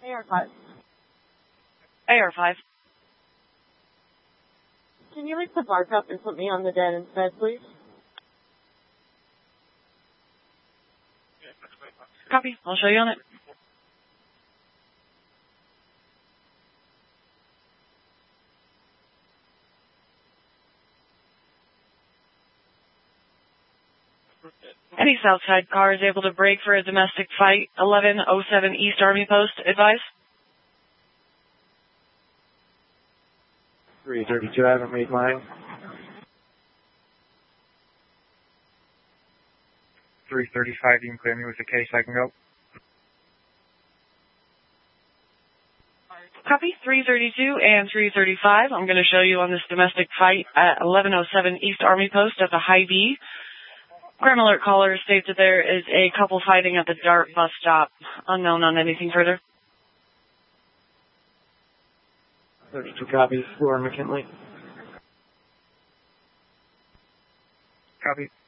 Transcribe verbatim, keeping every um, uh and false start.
A R five. A R five. Can you reach the bar cup and put me on the dead instead, please? Copy. I'll show you on it. Any Southside car is able to brake for a domestic fight. eleven oh seven East Army Post. Advise. three thirty-two, I haven't made mine. three thirty-five, you can clear me with the case, I can go. Copy. three thirty-two and three thirty-five. I'm going to show you on this domestic fight at eleven oh seven East Army Post at the Hy-Vee. Crime alert caller states that there is a couple fighting at the Dart bus stop. Unknown on anything further. thirty-two copies, Laura McKinley. Copy.